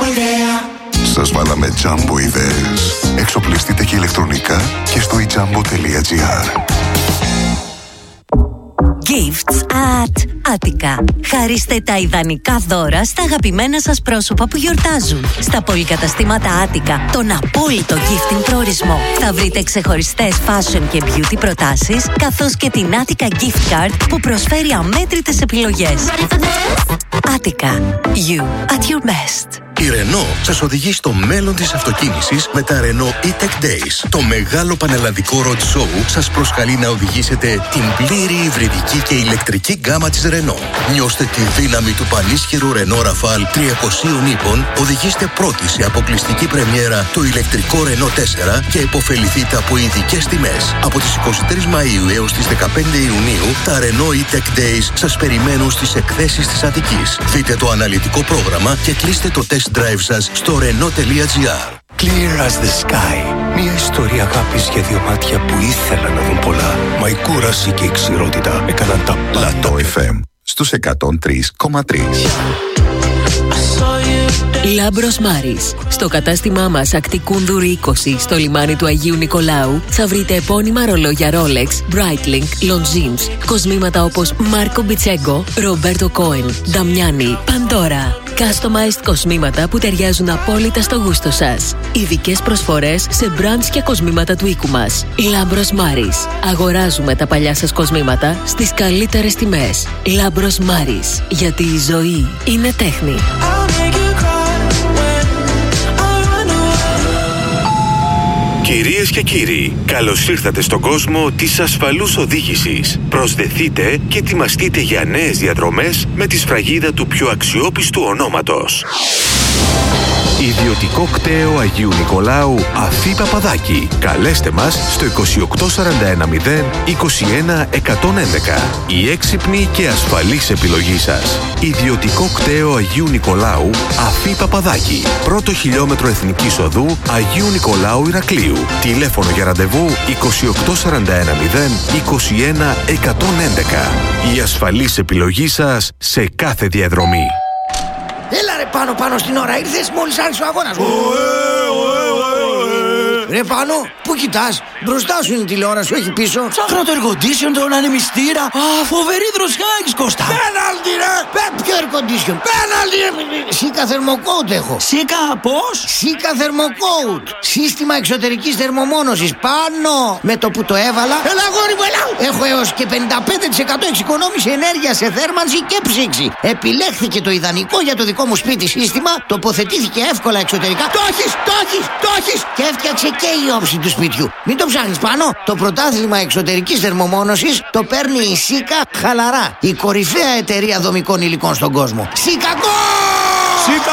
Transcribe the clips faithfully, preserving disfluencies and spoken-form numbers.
Σας βάλαμε Jumbo ιδέες. Εξοπλιστείτε και ηλεκτρονικά και στο e jumbo τελεία gr. Gifts at Attica. Χαρίστε τα ιδανικά δώρα στα αγαπημένα σας πρόσωπα που γιορτάζουν. Στα πολυκαταστήματα Attica, τον απόλυτο gifting προορισμό. Θα βρείτε ξεχωριστές fashion και beauty προτάσεις, καθώς και την Attica Gift Card που προσφέρει αμέτρητες επιλογές. Attica. You at your best. Η Renault σας οδηγεί στο μέλλον της αυτοκίνησης με τα Renault E-Tech Days. Το μεγάλο πανελλαδικό road show σας προσκαλεί να οδηγήσετε την πλήρη υβριδική και ηλεκτρική γκάμα της Renault. Νιώστε τη δύναμη του πανίσχυρου Renault Rafale τριακοσίων ύπων, οδηγήστε πρώτοι σε αποκλειστική πρεμιέρα το ηλεκτρικό Renault τέσσερα και υποφεληθείτε από ειδικές τιμές. Από τις εικοστή τρίτη Μαΐου έως τις δεκαπέντε Ιουνίου, τα Renault E-Tech Days σας περιμένουν στις εκθέσεις της Αττικής. Δείτε το αναλυτικό πρόγραμμα και κλείστε το test drive σας στο renault τελεία gr. Clear as the sky. Μια ιστορία αγάπης για δύο μάτια που ήθελαν να δουν πολλά. Μα η κούραση και η ξηρότητα έκαναν τα Πλατό εφ εμ στους εκατόν τρία κόμμα τρία. Λάμπρος Μάρης. Στο κατάστημά μας Ακτικούνδουρη είκοσι στο λιμάνι του Αγίου Νικολάου θα βρείτε επώνυμα ρολόγια Rolex, Breitling, Longines, κοσμήματα όπως Μάρκο Μπιτσέγκο, Ρομπέρτο Κόεν, Νταμιάνι, Παντόρα. Customized κοσμήματα που ταιριάζουν απόλυτα στο γούστο σας. Ειδικές προσφορές σε brands και κοσμήματα του οίκου μας. Λάμπρος Μάρης. Αγοράζουμε τα παλιά σας κοσμήματα στις καλύτερες τιμές. Λάμπρος Μάρης. Γιατί η ζωή είναι τέχνη. Κυρίες και κύριοι, καλώς ήρθατε στον κόσμο της ασφαλούς οδήγησης. Προσδεθείτε και ετοιμαστείτε για νέες διαδρομές με τη σφραγίδα του πιο αξιόπιστου ονόματος. Ιδιωτικό κτέο Αγίου Νικολάου Αφή Παπαδάκη. Καλέστε μας στο είκοσι οκτώ σαράντα ένα μηδέν είκοσι ένα εκατόν έντεκα. Η έξυπνη και ασφαλής επιλογή σας. Ιδιωτικό κτέο Αγίου Νικολάου Αφή Παπαδάκη. Πρώτο χιλιόμετρο Εθνικής Οδού Αγίου Νικολάου Ηρακλείου. Τηλέφωνο για ραντεβού είκοσι οκτώ σαράντα ένα μηδέν είκοσι ένα εκατόν έντεκα. Η ασφαλής επιλογή σας σε κάθε διαδρομή. Έλα ρε πάνω πάνω στην ώρα, ήρθες μόλις άρχισε ο αγώνας. Ρε πάνω, πού κοιτάς? Μπροστά σου είναι η τηλεόραση, όχι πίσω. Ψάχνω το air condition, τον ανεμιστήρα. Α, φοβερή δροσιά έχεις, Κώστα. Πέναλτι ρε! Ποιο air condition? Πέναλτι ρε! Σίκα θερμοκόουτ έχω. Σίκα πώς? Σίκα θερμοκόουτ. Σύστημα εξωτερικής θερμομόνωσης. Πάνω! Με το που το έβαλα. Έλα αγόρι μου, έλα! Έχω έως και πενήντα πέντε τοις εκατό εξοικονόμηση ενέργεια σε θέρμανση και ψήξη. Επιλέχθηκε το ιδανικό για το δικό μου σπίτι σύστημα. Τοποθετήθηκε εύκολα εξωτερικά. Το έχεις, το έχεις, το έχεις! Και έφτιαξε και η όψη του σπιτιού. Μην το ψάχνεις πάνω. Το πρωτάθλημα εξωτερικής θερμομόνωσης το παίρνει η Σίκα χαλαρά. Η κορυφαία εταιρεία δομικών υλικών στον κόσμο. Σίκα Γκολ! Σίκα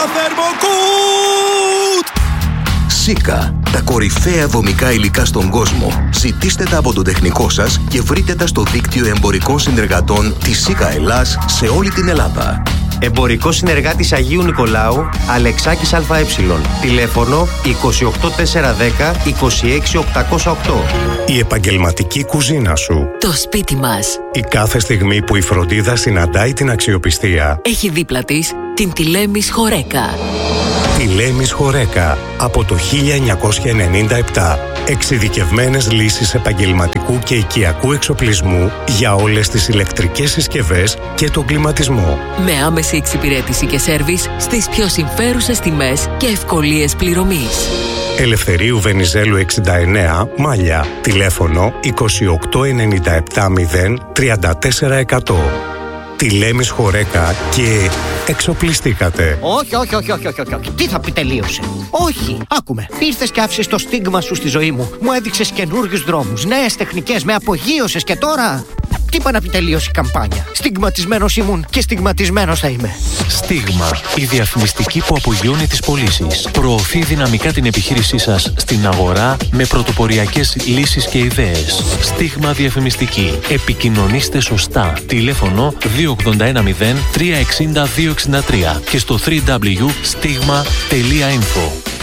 θερμοκούτ! Σίκα, τα κορυφαία δομικά υλικά στον κόσμο. Ζητήστε τα από τον τεχνικό σας και βρείτε τα στο δίκτυο εμπορικών συνεργατών της Σίκα Ελλάς σε όλη την Ελλάδα. Εμπορικός συνεργάτης Αγίου Νικολάου, Αλεξάκης ΑΕ. Τηλέφωνο είκοσι οκτώ τετρακόσια δέκα είκοσι έξι οκτακόσια οκτώ. Η επαγγελματική κουζίνα σου. Το σπίτι μας. Η κάθε στιγμή που η φροντίδα συναντάει την αξιοπιστία. Έχει δίπλα της την Τηλέμης Χορέκα. Τηλέμης Χορέκα από το χίλια εννιακόσια ενενήντα επτά. Εξειδικευμένες λύσεις επαγγελματικού και οικιακού εξοπλισμού για όλες τις ηλεκτρικές συσκευές και τον κλιματισμό. Με άμεση εξυπηρέτηση και σέρβις στις πιο συμφέρουσες τιμές και ευκολίες πληρωμής. Ελευθερίου Βενιζέλου εξήντα εννέα, Μάλια. Τηλέφωνο είκοσι οκτώ ενενήντα επτά μηδέν τριάντα τέσσερα εκατό. Τηλέμης Χορέκα και εξοπλιστήκατε. Όχι, όχι, όχι, όχι, όχι, όχι, όχι. Τι θα πει τελείωσε? Όχι, άκουμε. Ήρθες και άφησες το στίγμα σου στη ζωή μου. Μου έδειξες καινούριους δρόμους, νέες τεχνικές, με απογείωσες και τώρα... Τι είπα να πει τελείωσε η καμπάνια? Στιγματισμένος ήμουν και στιγματισμένος θα είμαι. Στίγμα, η διαφημιστική που απογειώνει τις πωλήσεις. Προωθεί δυναμικά την επιχείρησή σας στην αγορά με πρωτοποριακές λύσεις και ιδέες. Στίγμα διαφημιστική. Επικοινωνήστε σωστά. Τηλέφωνο δύο ογδόντα ένα μηδέν τρία εξήντα δύο εξήντα τρία και στο double-u double-u double-u τελεία stigma τελεία info.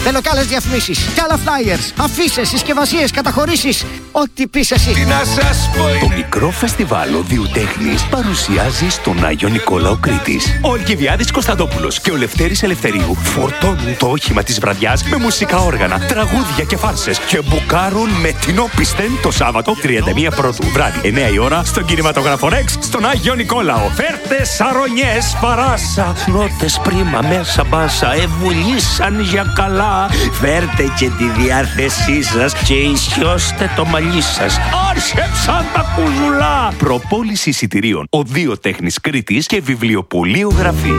Θέλω κι άλλες διαφημίσεις, κι άλλα flyers, αφίσες, συσκευασίες, καταχωρήσεις. Ό,τι πεις εσύ. Τι να σας πω είναι. Το μικρό φεστιβάλ Οδείου Τέχνης παρουσιάζει στον Άγιο Νικόλαο Κρήτης. Ο Αλκιβιάδης Κωνσταντόπουλος και ο Λευτέρης Ελευθερίου φορτώνουν το όχημα της βραδιάς με μουσικά όργανα, τραγούδια και φάρσες και μπουκάρουν με την όπισθεν το Σάββατο τριάντα μία Πρώτου βράδυ εννιά η ώρα στον κινηματογράφο Ρεξ στον Άγιο Νικόλαο. Φέρτε σαρονιές παράσα, νότες πρίμα μέσα μπάσα, ευουλήσαν για καλά. Φέρτε και τη διάθεσή σας και ισιώστε το μαλλί σας. Άρσεψαν τα κουζουλά. Προπόληση εισιτηρίων Οδείο Τέχνης Κρήτης και βιβλιοπωλείο Γραφή.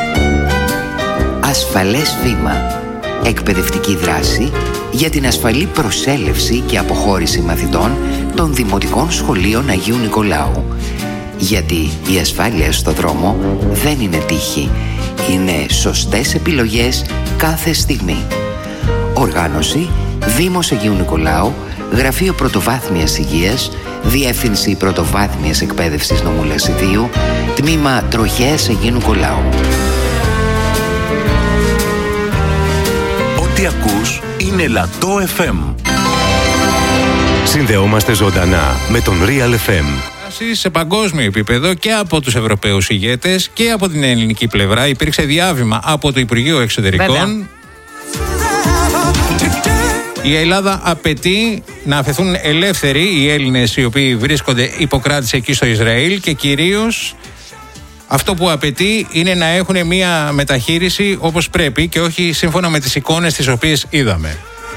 Ασφαλές βήμα. Εκπαιδευτική δράση για την ασφαλή προσέλευση και αποχώρηση μαθητών των Δημοτικών Σχολείων Αγίου Νικολάου. Γιατί η ασφάλεια στο δρόμο δεν είναι τύχη. Είναι σωστές επιλογές κάθε στιγμή. Οργάνωση Δήμος Αγίου Νικολάου, Γραφείο Πρωτοβάθμιας Υγείας, Διεύθυνση Πρωτοβάθμιας Εκπαίδευσης Νομού Λασιδίου, Τμήμα Τροχέας Αγίου Νικολάου. Ό,τι ακούς είναι Λατό εφ εμ. Συνδεόμαστε ζωντανά με τον Real εφ εμ. Σε παγκόσμιο επίπεδο και από τους Ευρωπαίους ηγέτες και από την ελληνική πλευρά υπήρξε διάβημα από το Υπουργείο Εξωτερικών. Βέβαια. Η Ελλάδα απαιτεί να αφαιθούν ελεύθεροι οι Έλληνες οι οποίοι βρίσκονται υποκράτηση εκεί στο Ισραήλ και κυρίως αυτό που απαιτεί είναι να έχουν μια μεταχείριση όπως πρέπει και όχι σύμφωνα με τις εικόνες τις οποίες είδαμε.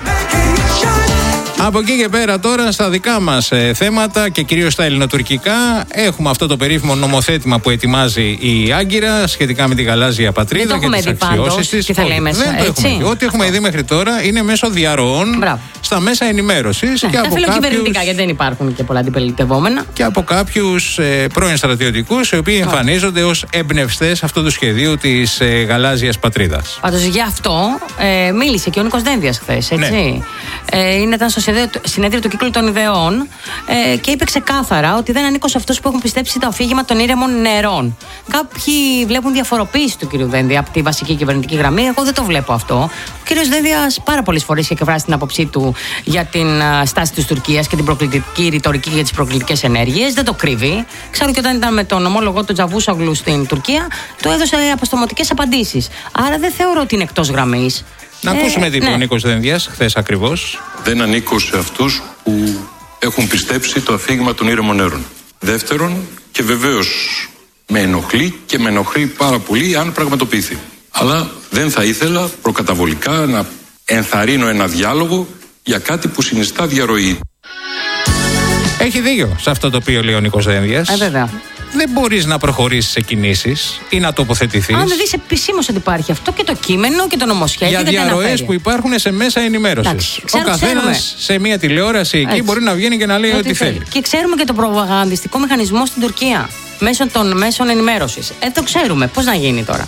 Από εκεί και πέρα τώρα στα δικά μας ε, θέματα και κυρίως στα ελληνοτουρκικά έχουμε αυτό το περίφημο νομοθέτημα που ετοιμάζει η Άγκυρα σχετικά με τη γαλάζια πατρίδα και τις αξιώσεις της. Δεν το έχουμε δει. Ό,τι έχουμε δει μέχρι τώρα είναι μέσω διαρροών Μπράβο. στα μέσα ενημέρωσης ναι, και από φιλοκυβερνητικά κάποιους... γιατί δεν υπάρχουν και πολλά αντιπολιτευόμενα. Και από κάποιους ε, πρώην στρατιωτικούς οι οποίοι εμφανίζονται ως εμπνευστές αυτού του σχεδίου της ε, γαλάζιας πατρίδας. Πάντως γι' αυτό ε, μίλησε και ο Νίκος Δένδιας χθες, έτσι. Ναι. Ε, είναι, ήταν στο συνέδριο του Κύκλου των Ιδεών ε, και είπε ξεκάθαρα ότι δεν ανήκω σε αυτούς που έχουν πιστέψει το αφήγημα των ήρεμων νερών. Κάποιοι βλέπουν διαφοροποίηση του κ. Δένδια από τη βασική κυβερνητική γραμμή. Εγώ δεν το βλέπω αυτό. Ο κ. Δένδιας πάρα πολλές φορές είχε εκφράσει την άποψή του για την uh, στάση της Τουρκίας και την προκλητική ρητορική για τις προκλητικές ενέργειες. Δεν το κρύβει. Ξέρω και όταν ήταν με τον ομόλογο του Τζαβούσογλου στην Τουρκία, του έδωσε αποστομωτικές απαντήσεις. Άρα δεν θεωρώ ότι είναι εκτός γραμμής. Να ε, ακούσουμε τι είπε ο Νίκος Δένδιας χθες ακριβώς. Δεν ανήκω σε αυτούς που έχουν πιστέψει το αφήγημα των ήρεμων νερών. Δεύτερον, και βεβαίως με ενοχλεί και με ενοχλεί πάρα πολύ αν πραγματοποιηθεί. Αλλά δεν θα ήθελα προκαταβολικά να ενθαρρύνω ένα διάλογο για κάτι που συνιστά διαρροή. Έχει δίκιο σε αυτό το οποίο λέει ο Νίκος Δένδιας. Ε, βέβαια. Δεν μπορείς να προχωρήσεις σε κινήσεις ή να τοποθετηθείς. Αν δεν δεις επισήμως ότι υπάρχει αυτό και το κείμενο και το νομοσχέδιο. Για διαρροές που υπάρχουν σε μέσα ενημέρωσης. Εντάξει, ο καθένας σε μια τηλεόραση εκεί Έτσι. μπορεί να βγαίνει και να λέει ό,τι θέλει. Και ξέρουμε και το προπαγανδιστικό μηχανισμό στην Τουρκία μέσω των μέσων ενημέρωσης. Ε, το ξέρουμε. Πώς να γίνει τώρα.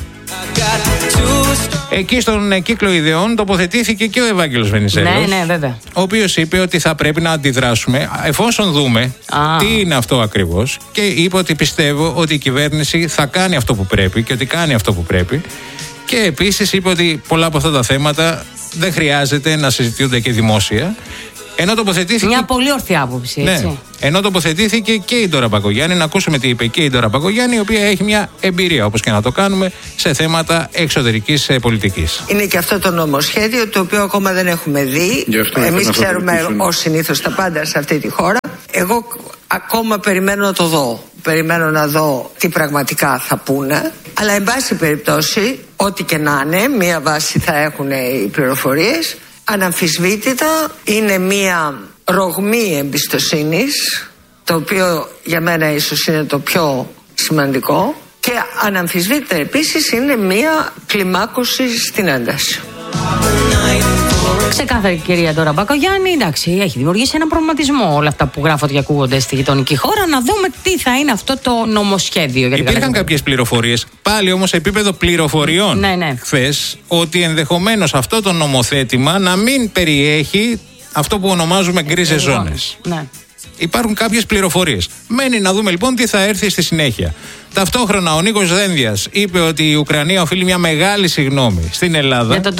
Εκεί στον κύκλο ιδεών τοποθετήθηκε και ο Ευάγγελος Βενιζέλος. Ναι, ναι, βέβαια. Ο οποίος είπε ότι θα πρέπει να αντιδράσουμε εφόσον δούμε Α. τι είναι αυτό ακριβώς. Και είπε ότι πιστεύω ότι η κυβέρνηση θα κάνει αυτό που πρέπει και ότι κάνει αυτό που πρέπει. Και επίσης είπε ότι πολλά από αυτά τα θέματα δεν χρειάζεται να συζητιούνται και δημόσια. Ενώ τοποθετήθηκε... Μια πολύ ορθή άποψη, έτσι. Ναι. Ενώ τοποθετήθηκε και η Ντόρα Μπακογιάννη, να ακούσουμε τι είπε και η Ντόρα Μπακογιάννη, η οποία έχει μια εμπειρία, όπως και να το κάνουμε, σε θέματα εξωτερικής πολιτικής. Είναι και αυτό το νομοσχέδιο, το οποίο ακόμα δεν έχουμε δει. Εμείς ξέρουμε ως συνήθως τα πάντα σε αυτή τη χώρα. Εγώ ακόμα περιμένω να το δω. Περιμένω να δω τι πραγματικά θα πούνε. Αλλά, εν πάση περιπτώσει, ό,τι και να είναι, μία βάση θα έχουν οι πληροφορίες. Αναμφισβήτητα είναι μία ρογμή εμπιστοσύνης, το οποίο για μένα ίσως είναι το πιο σημαντικό, και αναμφισβήτητα επίσης είναι μία κλιμάκωση στην ένταση. Ξεκάθαρη κυρία Ντόρα Μπακογιάννη, εντάξει, έχει δημιουργήσει έναν προβληματισμό όλα αυτά που γράφονται και ακούγονται στη γειτονική χώρα. Να δούμε τι θα είναι αυτό το νομοσχέδιο. Για Υπήρχαν κάποιες πληροφορίες, πάλι όμως σε επίπεδο πληροφοριών, ναι, ναι. χθες, ότι ενδεχομένως αυτό το νομοθέτημα να μην περιέχει αυτό που ονομάζουμε γκρίζες ζώνες. Ναι. Υπάρχουν κάποιες πληροφορίες. Μένει να δούμε λοιπόν τι θα έρθει στη συνέχεια. Ταυτόχρονα ο Νίκος Δένδιας είπε ότι η Ουκρανία οφείλει μια μεγάλη συγγνώμη στην Ελλάδα. Για τον τρόν.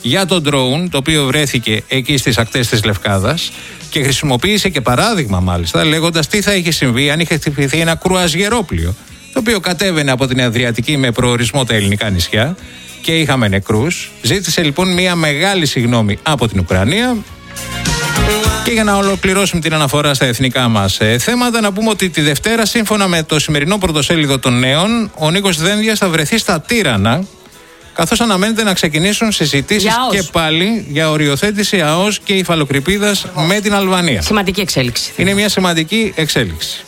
για το drone, το οποίο βρέθηκε εκεί στις ακτές της Λευκάδας και χρησιμοποίησε και παράδειγμα μάλιστα, λέγοντας τι θα είχε συμβεί αν είχε χτυπηθεί ένα κρουαζιερόπλοιο, το οποίο κατέβαινε από την Αδριατική με προορισμό τα ελληνικά νησιά και είχαμε νεκρούς. Ζήτησε λοιπόν μια μεγάλη συγγνώμη από την Ουκρανία. Και για να ολοκληρώσουμε την αναφορά στα εθνικά μας ε, θέματα, να πούμε ότι τη Δευτέρα, σύμφωνα με το σημερινό πρωτοσέλιδο των Νέων, ο Νίκος Δένδιας θα βρεθεί στα Τύρανα, καθώς αναμένεται να ξεκινήσουν συζητήσεις και πάλι για οριοθέτηση ΑΟΣ και υφαλοκρηπίδας με την Αλβανία. Σημαντική εξέλιξη. Είναι μια σημαντική εξέλιξη.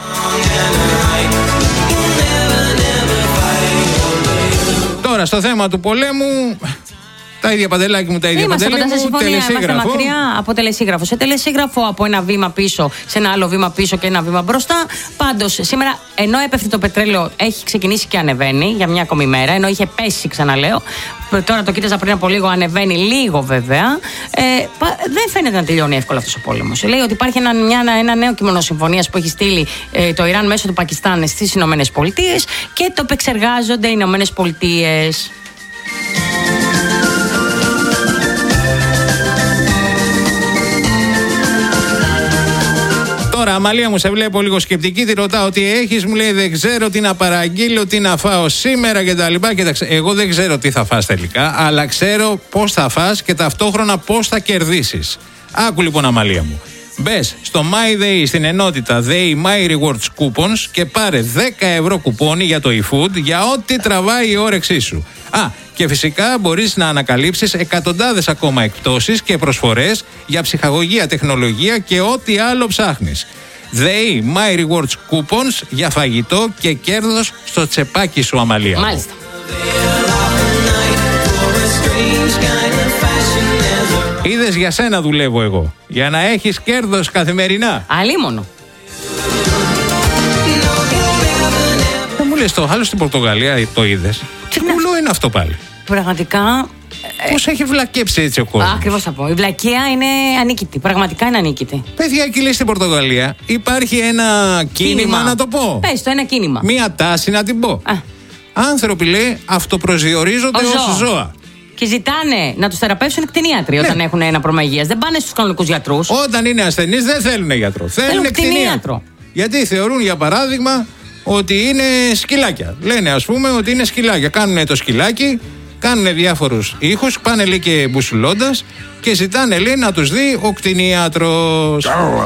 Τώρα στο θέμα του πολέμου, τα ίδια Παντελάκη μου, τα ίδια Παντελάκη μου, τελεσίγραφο. Μακριά από τελεσίγραφο σε τελεσίγραφο, από ένα βήμα πίσω σε ένα άλλο βήμα πίσω και ένα βήμα μπροστά. Πάντως σήμερα, ενώ έπεφτε το πετρέλαιο, έχει ξεκινήσει και ανεβαίνει για μια ακόμη μέρα, ενώ είχε πέσει, ξαναλέω. Τώρα το κοίταζα πριν από λίγο, ανεβαίνει λίγο βέβαια. Ε, δεν φαίνεται να τελειώνει εύκολα αυτός ο πόλεμος. Λέει ότι υπάρχει ένα, μια, ένα νέο κείμενο συμφωνίας που έχει στείλει ε, το Ιράν μέσω του Πακιστάν στις Ηνωμένες Πολιτείες και το επεξεργάζονται οι Ηνωμένες Πολιτείες. Τώρα, Αμαλία μου, σε βλέπω λίγο σκεπτική. Τη ρωτάω τι έχεις. Μου λέει δεν ξέρω τι να παραγγείλω, τι να φάω σήμερα κτλ. Κοίταξε, εγώ δεν ξέρω τι θα φας τελικά, αλλά ξέρω πώς θα φας και ταυτόχρονα πώς θα κερδίσεις. Άκου λοιπόν, Αμαλία μου. Μπες στο MyDay στην ενότητα Day My Rewards Coupons και πάρε δέκα ευρώ κουπόνι για το eFood για ό,τι τραβάει η όρεξή σου. Α, και φυσικά μπορείς να ανακαλύψεις εκατοντάδες ακόμα εκπτώσεις και προσφορές για ψυχαγωγία, τεχνολογία και ό,τι άλλο ψάχνεις. Day My Rewards Coupons για φαγητό και κέρδος στο τσεπάκι σου, Αμαλία. Μάλιστα. Είδες, για σένα δουλεύω εγώ. Για να έχεις κέρδος καθημερινά. Αλίμονο. Δεν μου λες, το άλλο στην Πορτογαλία το είδες? Τι κουλό είναι αυτό πάλι? Πραγματικά. Πώς έχει βλακέψει έτσι ο κόσμος? Ακριβώς θα πω. Η βλακεία είναι ανίκητη. Πραγματικά είναι ανίκητη. Παιδιά, εκεί λέει στην Πορτογαλία υπάρχει ένα κίνημα, κίνημα. να το πω. Πες το, ένα κίνημα. Μία τάση να την πω. Α. Άνθρωποι, λέει, αυτοπροσδιορίζονται ως ζώα. ζώα. Και ζητάνε να τους θεραπεύσουν κτηνίατροι, ναι, όταν έχουν ένα πρόβλημα υγείας. Δεν πάνε στους κανονικούς γιατρούς. Όταν είναι ασθενείς δεν θέλουν γιατρό. Θέλουν, θέλουν κτηνίατρο. Γιατί θεωρούν, για παράδειγμα, ότι είναι σκυλάκια. Λένε, ας πούμε, ότι είναι σκυλάκια. Κάνουν το σκυλάκι, κάνουν διάφορους ήχους, πάνε, λέει, και μπουσουλώντας και ζητάνε, λέει, να τους δει ο κτηνίατρος.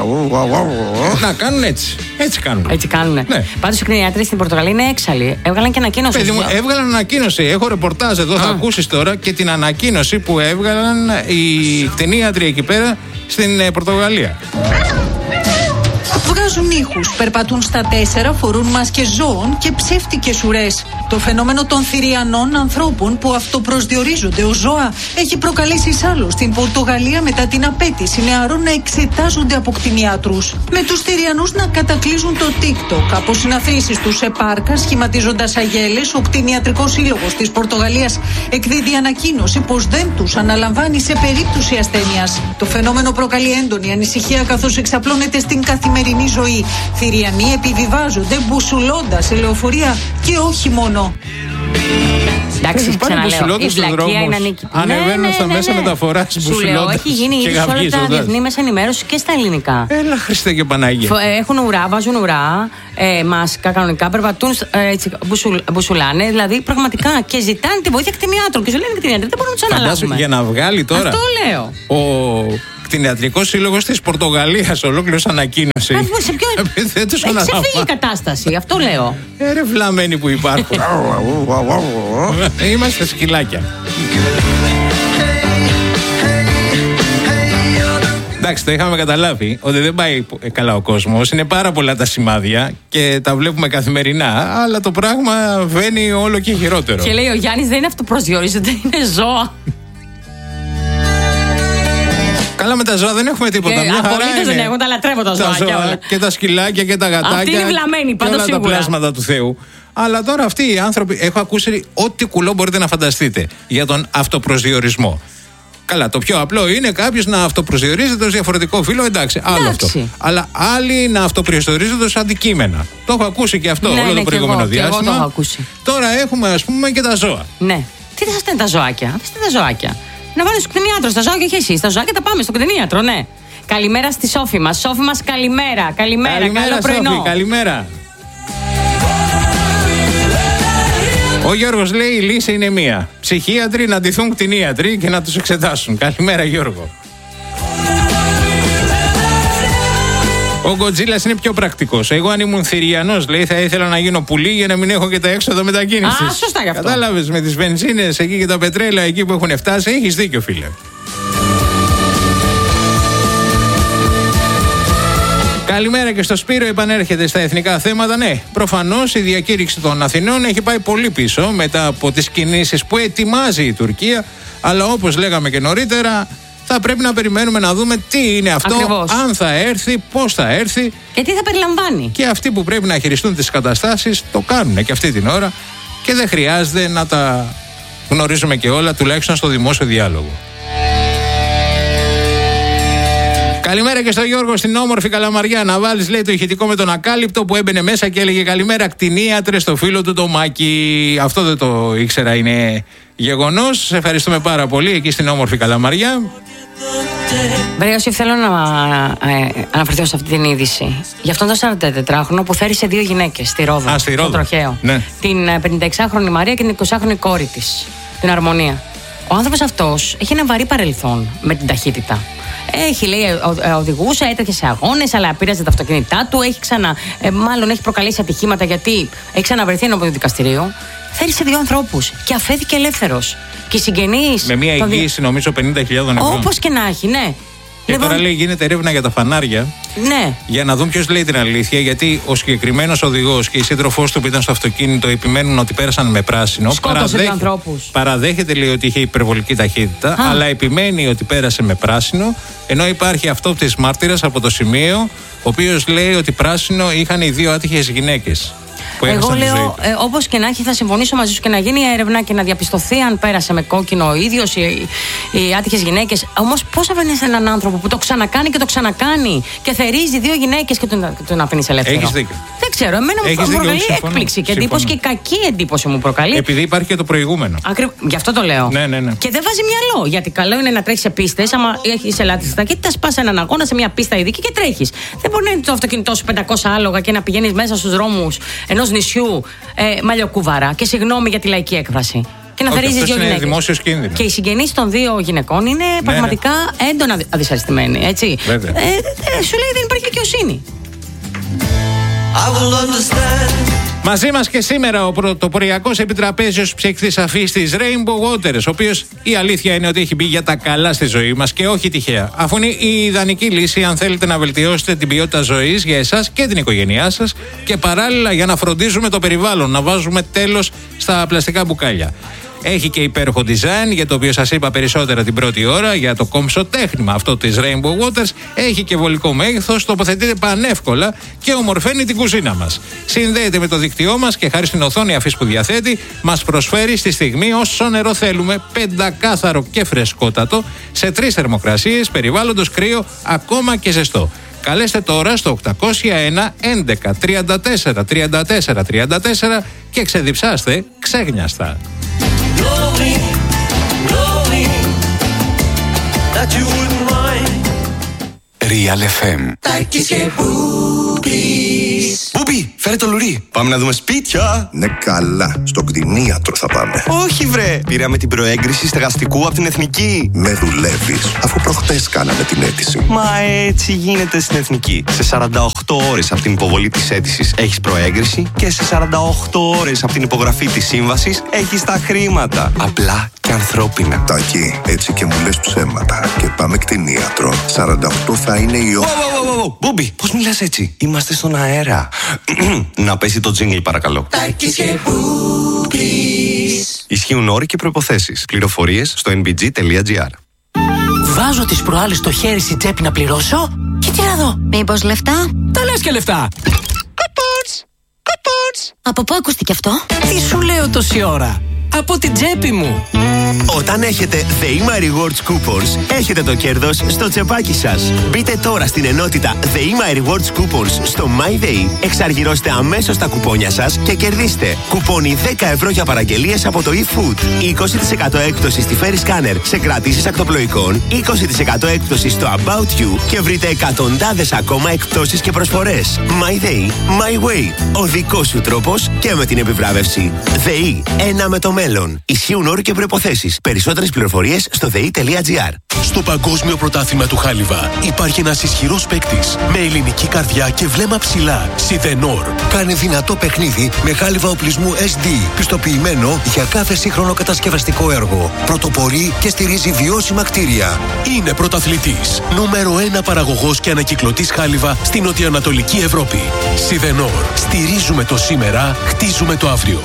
Να κάνουν έτσι. Έτσι κάνουν. Έτσι κάνουν. Ναι. Πάντως οι κτηνίατροι στην Πορτογαλία είναι έξαλλοι. Έβγαλαν και ανακοίνωση. Παιδί μου, έβγαλαν ανακοίνωση. Έχω ρεπορτάζ εδώ, Α. θα ακούσεις τώρα και την ανακοίνωση που έβγαλαν οι κτηνίατροι εκεί πέρα στην Πορτογαλία. Βγάζουν ήχους, περπατούν στα τέσσερα, φορούν μάσκες ζώων και ψεύτικες ουρές. Το φαινόμενο των θηριανών ανθρώπων που αυτοπροσδιορίζονται ως ζώα έχει προκαλέσει σάλο στην Πορτογαλία μετά την απέτηση νεαρών να εξετάζονται από κτηνιάτρους. Με τους θηριανούς να κατακλείζουν το TikTok από συναθρήσεις τους σε πάρκα σχηματίζοντας αγέλες, ο κτηνιατρικός σύλλογος της Πορτογαλίας εκδίδει ανακοίνωση πως δεν τους αναλαμβάνει σε περίπτωση ασθένειας. Το φαινόμενο προκαλεί έντονη ανησυχία καθώς εξαπλώνεται στην καθημερινή ζωή. Θηριανοί επιβιβάζονται μπουσουλώντας σε λεωφορεία και όχι μόνο. Εντάξει, ξαναλέω, η βλακεία είναι ανίκητη. Ανεβαίνουν ναι, ναι, στα ναι, μέσα ναι. μεταφοράς μπουσουλώντας. Σου λέω, έχει γίνει ήδη σε όλα τα διεθνή μέσα ενημέρωση και στα ελληνικά. Έλα, Χριστέ και Πανάγια. Έχουν ουρά, βάζουν ουρά, ε, μάσκα κανονικά, περπατούν, ε, έτσι, μπουσουλ, μπουσουλάνε, δηλαδή πραγματικά και ζητάνε τη βοήθεια κτηνιάτρων. Και σου λένε κτηνιάτροι, δεν μπορούμε να του αναλάβουμε. Για να βγάλει τώρα. Αυτό λέω. Ο κτηνιατρικός σύλλογος της Πορτογαλίας ολόκληρος ανακοίνωση. Σε ποιο. Δεν τους αναλάβα. Έχει ξεφύγει η κατάσταση, αυτό λέω. Έρε βλαμμένοι που υπάρχουν. Είμαστε σκυλάκια. Εντάξει, το είχαμε καταλάβει ότι δεν πάει καλά ο κόσμος. Είναι πάρα πολλά τα σημάδια και τα βλέπουμε καθημερινά. Αλλά το πράγμα βαίνει όλο και χειρότερο. Και λέει ο Γιάννης, δεν είναι αυτοπροσδιορίζονται, είναι ζώα. Καλά, με τα ζώα δεν έχουμε τίποτα. Ε, Απολύτως δεν έχουν, τα λατρεύω τα ζώα. Τα ζώα και τα σκυλάκια και τα γατάκια. Αυτή είναι βλαμμένη, πάντως σίγουρα. Και όλα τα πλάσματα του Θεού. Αλλά τώρα αυτοί οι άνθρωποι, έχω ακούσει ό,τι κουλό μπορείτε να φανταστείτε για τον αυτοπροσδιορισμό. Καλά, το πιο απλό είναι κάποιος να αυτοπροσδιορίζεται ως διαφορετικό φύλο, εντάξει, άλλο εντάξει. αυτό. Αλλά άλλοι να αυτοπροσδιορίζονται ως αντικείμενα. Το έχω ακούσει και αυτό ναι, όλο ναι, το προηγούμενο εγώ, διάστημα. εγώ το έχω ακούσει. Τώρα έχουμε, ας πούμε, και τα ζώα. Ναι. Τι θα είναι τα ζωάκια, αφήστε τα ζωάκια. Να βάλω στο κτηνίατρο, στα ζώα και όχι εσύ. Στα ζώα και τα πάμε στο κτηνίατρο, ναι. Καλημέρα στη Σόφη μας. Σόφη μας, καλημέρα. Καλημέρα, καλημέρα καλό πρωινό. Σόφη, καλημέρα. Ο Γιώργος λέει: η λύση είναι μία. Ψυχίατροι να ντυθούν κτηνίατροι και να τους εξετάσουν. Καλημέρα, Γιώργο. Ο Γκοτζίλας είναι πιο πρακτικός. Εγώ, αν ήμουν Θηριανός, λέει, θα ήθελα να γίνω πουλί για να μην έχω και τα έξοδα μετακίνησης. Α, σωστά γι' αυτό. Κατάλαβες, με τις βενζίνες εκεί και τα πετρέλαια εκεί που έχουν φτάσει, έχεις δίκιο, φίλε. Καλημέρα και στο Σπύρο, επανέρχεται στα εθνικά θέματα. Ναι, προφανώς η διακήρυξη των Αθηνών έχει πάει πολύ πίσω μετά από τις κινήσεις που ετοιμάζει η Τουρκία. Αλλά όπως λέγαμε και νωρίτερα, θα πρέπει να περιμένουμε να δούμε τι είναι αυτό, ακριβώς, αν θα έρθει, πώς θα έρθει και τι θα περιλαμβάνει. Και αυτοί που πρέπει να χειριστούν τις καταστάσεις το κάνουν και αυτή την ώρα και δεν χρειάζεται να τα γνωρίζουμε και όλα, τουλάχιστον στο δημόσιο διάλογο. Καλημέρα και στο Γιώργο στην όμορφη Καλαμαριά. Να βάλεις, λέει, το ηχητικό με τον ακάλυπτο που έμπαινε μέσα και έλεγε καλημέρα κτηνίατρε στο φίλο του το Μάκη. Αυτό δεν το ήξερα, είναι γεγονός. Σε ευχαριστούμε πάρα πολύ εκεί στην όμορφη Καλαμαριά. Βρε Ιωσήφ, θέλω να ε, αναφερθώ σε αυτή την είδηση. Για αυτόν τον σαραντατετράχρονο που θέρισε δύο γυναίκες στη Ρόδο. Α, στη Ρόδο. Στο τροχαίο. Ναι. Την πενηνταεξάχρονη Μαρία και την εικοσάχρονη κόρη της, την Αρμονία. Ο άνθρωπος αυτός έχει ένα βαρύ παρελθόν με την ταχύτητα. Έχει, λέει, οδηγούσε, έτρεχε σε αγώνες, αλλά πήραζε τα αυτοκίνητά του. Έχει ξανα, ε, μάλλον έχει προκαλέσει ατυχήματα γιατί έχει ξαναβρεθεί ενώπιον του δικαστηρίου. Θέρισε δύο ανθρώπους και αφέθηκε ελεύθερος. Και οι συγγενείς. Με μια εγγύηση, δι... νομίζω, πενήντα χιλιάδες ευρώ. Όπως και να έχει, ναι. Και λοιπόν, τώρα λέει γίνεται έρευνα για τα φανάρια. Ναι. Για να δουν ποιος λέει την αλήθεια. Γιατί ο συγκεκριμένος οδηγός και η σύντροφός του που ήταν στο αυτοκίνητο επιμένουν ότι πέρασαν με πράσινο. Σκότωσε δύο ανθρώπους. Παραδέχεται, λέει, ότι είχε υπερβολική ταχύτητα. Α. Αλλά επιμένει ότι πέρασε με πράσινο. Ενώ υπάρχει αυτόπτης μάρτυρας από το σημείο, ο οποίος λέει ότι πράσινο είχαν οι δύο άτυχες γυναίκες. Εγώ λέω, ε, όπως και να έχει, θα συμφωνήσω μαζί σου και να γίνει έρευνα και να διαπιστωθεί αν πέρασε με κόκκινο ο ίδιος, οι, οι άτυχες γυναίκες. Όμως, πώς αφήνεις έναν άνθρωπο που το ξανακάνει και το ξανακάνει και θερίζει δύο γυναίκες και τον, τον αφήνεις ελεύθερο? Έχεις δίκιο. Δεν ξέρω, εμένα μου προκαλεί έκπληξη και εντύπωση και κακή εντύπωση μου προκαλεί. Επειδή υπάρχει και το προηγούμενο. Ακρι... Γι' αυτό το λέω. Ναι, ναι, ναι. Και δεν βάζει μυαλό. Γιατί καλό είναι να τρέχεις σε πίστες. Άμα έχεις ελάχιστη ταχύτητα, σπάς έναν αγώνα σε μια πίστα ειδική και τρέχεις. Δεν μπορεί να είναι το αυτοκίνητό σου πεντακόσια άλογα και να πηγαίνεις μέσα στους δρόμους ενός νησιού ε, μαλλιοκούβαρα. Και συγγνώμη για τη λαϊκή έκφραση. Και να θερίζεις δύο γυναίκες. Και οι συγγενείς των δύο γυναικών είναι ναι, πραγματικά ναι. έντονα αδυσαρεστημένοι. Έτσι. Ε, ε, σου λέει δεν υπάρχει δικαιοσύνη. Μαζί μας και σήμερα ο πρωτοποριακός επιτραπέζιος ψυκτής αφής της Rainbow Waters, ο οποίος η αλήθεια είναι ότι έχει μπει για τα καλά στη ζωή μας και όχι τυχαία. Αφού είναι η ιδανική λύση αν θέλετε να βελτιώσετε την ποιότητα ζωής για εσάς και την οικογένειά σας και παράλληλα για να φροντίζουμε το περιβάλλον, να βάζουμε τέλος στα πλαστικά μπουκάλια. Έχει και υπέροχο design, για το οποίο σας είπα περισσότερα την πρώτη ώρα, για το κόμψο τέχνημα αυτό της Rainbow Waters. Έχει και βολικό μέγεθος, τοποθετείται πανεύκολα και ομορφαίνει την κουζίνα μας. Συνδέεται με το δίκτυό μας και χάρη στην οθόνη αφής που διαθέτει, μας προσφέρει στη στιγμή όσο νερό θέλουμε, πεντακάθαρο και φρεσκότατο, σε τρεις θερμοκρασίες, περιβάλλοντος κρύο, ακόμα και ζεστό. Καλέστε τώρα στο οκτακόσια ένα έντεκα τριάντα τέσσερα τριάντα τέσσερα τριάντα τέσσερα και ξεδιψάστε ξέγνιαστα. Real εφ εμ. Μπούπι, φέρε το λουρί. Πάμε να δούμε σπίτια. Ναι, καλά. Στον κτηνίατρο θα πάμε. Όχι, βρε. Πήραμε την προέγκριση στεγαστικού από την Εθνική. Με δουλεύεις, αφού προχτές κάναμε την αίτηση. Μα έτσι γίνεται στην Εθνική. Σε σαράντα οκτώ ώρες από την υποβολή της αίτησης έχεις προέγκριση και σε σαράντα οκτώ ώρες από την υπογραφή της σύμβασης έχεις τα χρήματα. Απλά και ανθρώπινα. Τάκη, έτσι και μου λες ψέματα. Και πάμε κτηνίατρο. σαράντα οκτώ θα είναι η ώρα. Μπούμπι, πώς μιλάς έτσι? Είμαστε στον αέρα. Να πέσει το τζίνγκλ παρακαλώ. Τάκης και Μπούμπις. Ισχύουν όροι και προϋποθέσεις. Πληροφορίες στο εν μπι τζι τελεία τζι άρ. Βάζω τις προάλλες στο χέρι στην τσέπη να πληρώσω και τι να δω. Μήπως λεφτά? Τα λες και λεφτά. Από πού ακούστηκε αυτό? Τι σου λέω τόση ώρα? από την τσέπη μου. Όταν έχετε The My Rewards Coupons, έχετε το κέρδος στο τσεπάκι σας. Μπείτε τώρα στην ενότητα The My Rewards Coupons στο MyDay, εξαργυρώστε αμέσως τα κουπόνια σας και κερδίστε κουπόνι δέκα ευρώ για παραγγελίες από το eFood, είκοσι τοις εκατό έκπτωση στη Ferry Scanner σε κρατήσεις ακτοπλοϊκών, είκοσι τοις εκατό έκπτωση στο About You και βρείτε εκατοντάδες ακόμα εκπτώσεις και προσφορές. MyDay, My Way. Ο δικός σου τρόπος και με την επιβράβευση. ΔΕΗ, ένα με το μέλλον. Ισχύουν όροι και προϋποθέσεις. Περισσότερες πληροφορίες στο δε ι τελεία τζι άρ. Στο Παγκόσμιο Πρωτάθλημα του Χάλιβα υπάρχει ένας ισχυρός παίκτης με ελληνική καρδιά και βλέμμα ψηλά. Σιδενόρ. Κάνει δυνατό παιχνίδι με χάλιβα οπλισμού ες ντι, πιστοποιημένο για κάθε σύγχρονο κατασκευαστικό έργο. Πρωτοπορεί και στηρίζει βιώσιμα κτίρια. Είναι πρωταθλητής. Νούμερο ένα παραγωγός και ανακυκλωτής χάλιβα στην νοτιοανατολική Ευρώπη. Σιδενόρ. Στηρίζουμε το σήμερα, χτίζουμε το αύριο.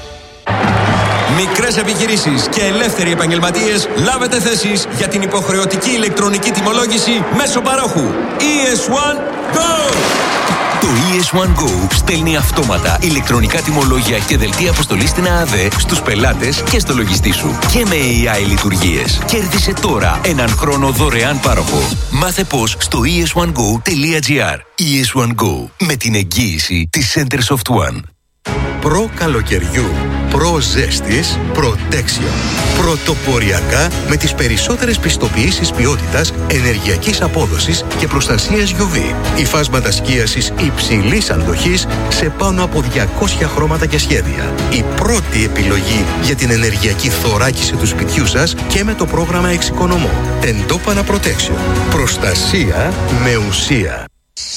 Μικρές επιχειρήσεις και ελεύθεροι επαγγελματίες, λάβετε θέσεις για την υποχρεωτική ηλεκτρονική τιμολόγηση μέσω παρόχου. ι ες One Go! Το ι ες One Go στέλνει αυτόματα ηλεκτρονικά τιμολόγια και δελτία αποστολής στην ΑΑΔΕ στους πελάτες και στο λογιστή σου. Και με έι άι λειτουργίες. Κέρδισε τώρα έναν χρόνο δωρεάν πάροχο. Μάθε πώς στο ι ες one go τελεία τζι άρ. ι ες One Go. Με την εγγύηση της Centersoft One. Προ καλοκαιριού, προ ζέστης, Protection. Πρωτοποριακά με τις περισσότερες πιστοποιήσεις ποιότητας, ενεργειακής απόδοσης και προστασίας γιου βι. Υφάσματα σκίασης υψηλής αντοχής σε πάνω από διακόσια χρώματα και σχέδια. Η πρώτη επιλογή για την ενεργειακή θωράκιση του σπιτιού σας και με το πρόγραμμα Εξοικονομώ. Τεντόπανα Protection. Προστασία με ουσία.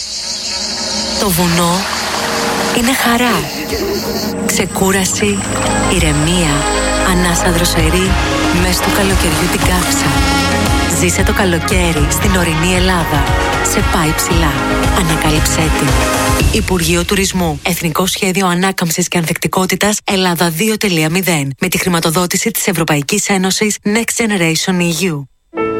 Το βουνό είναι χαρά, ξεκούραση, ηρεμία, ανάσα δροσερή, μες του καλοκαιριού την κάψα. Ζήσε το καλοκαίρι στην ορεινή Ελλάδα. Σε πάει ψηλά. Ανακάλυψέ την. Υπουργείο Τουρισμού. Εθνικό Σχέδιο Ανάκαμψης και Ανθεκτικότητας Ελλάδα δύο τελεία μηδέν. Με τη χρηματοδότηση της Ευρωπαϊκής Ένωσης Next Generation ι γιου.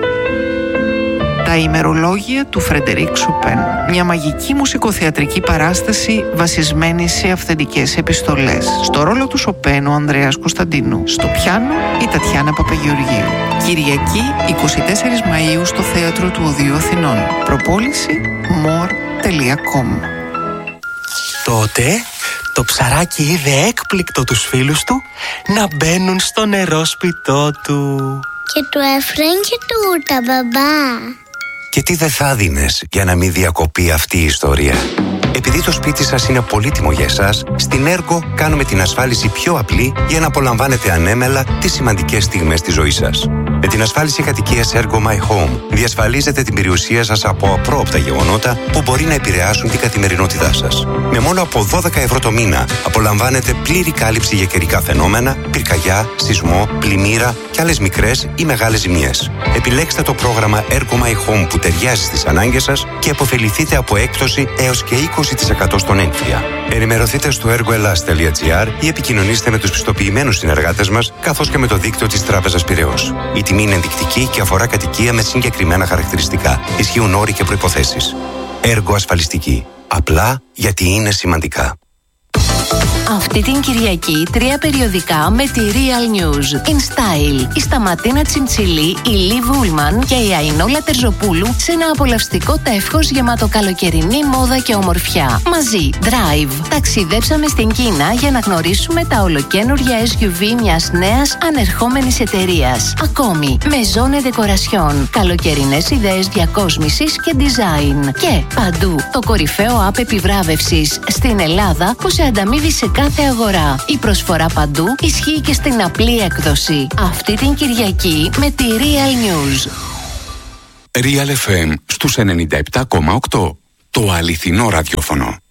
Τα ημερολόγια του Φρεντερίκ Σοπέν. Μια μαγική μουσικοθεατρική παράσταση βασισμένη σε αυθεντικές επιστολές. Στο ρόλο του Σοπέν ο Ανδρέας Κωνσταντίνου. Στο πιάνο η Τατιάνα Παπαγεωργίου. Κυριακή εικοστή τέταρτη Μαΐου στο Θέατρο του Οδείου Αθηνών. Προπόληση more τελεία κομ. Τότε το ψαράκι είδε έκπληκτο τους φίλους του να μπαίνουν στο νερόσπιτό του. Και του έφεραν και τούτα, μπαμπά. Και τι δεν θα δίνες για να μην διακοπεί αυτή η ιστορία. Επειδή το σπίτι σας είναι πολύτιμο για εσάς, στην Ergo κάνουμε την ασφάλιση πιο απλή για να απολαμβάνετε ανέμελα τις σημαντικές στιγμές της ζωής σας. Με την ασφάλιση κατοικίας Ergo My Home διασφαλίζετε την περιουσία σας από απρόοπτα γεγονότα που μπορεί να επηρεάσουν την καθημερινότητά σας. Με μόνο από δώδεκα ευρώ το μήνα απολαμβάνετε πλήρη κάλυψη για καιρικά φαινόμενα, πυρκαγιά, σεισμό, πλημμύρα και άλλες μικρές ή μεγάλες ζημιές. Επιλέξτε το πρόγραμμα Ergo My Home που ταιριάζει στις ανάγκες σας και επωφεληθείτε από έκπτωση έως και είκοσι τοις εκατό στον έμφυα. Ενημερωθείτε στο ergoelas τελεία τζι άρ ή επικοινωνήστε με τους πιστοποιημένους συνεργάτες μας καθώς και με το δίκτυο της Τράπεζας Πειραιώς. Η τιμή είναι ενδεικτική και αφορά κατοικία με συγκεκριμένα χαρακτηριστικά. Ισχύουν όροι και προϋποθέσεις. Έργο ασφαλιστική. Απλά γιατί είναι σημαντικά. Αυτή την Κυριακή τρία περιοδικά με τη Real News. In Style, η Σταματίνα Τσιντσιλή, η Λι Βούλμαν και η Αϊνόλα Τερζοπούλου σε ένα απολαυστικό τεύχος γεμάτο καλοκαιρινή μόδα και ομορφιά. Μαζί, Drive. Ταξιδέψαμε στην Κίνα για να γνωρίσουμε τα ολοκαίνουργια ες γιου βι μιας νέας ανερχόμενης εταιρείας. Ακόμη, Maison et Decoration. Καλοκαιρινές ιδέες διακόσμησης και design. Και παντού, το κορυφαίο app επιβράβευσης στην Ελλάδα που σε ανταμείβει σε κάθε αγορά. Η προσφορά παντού ισχύει και στην απλή έκδοση. Αυτή την Κυριακή με τη Real News. Real εφ εμ στους ενενήντα επτά κόμμα οκτώ. Το αληθινό ραδιόφωνο.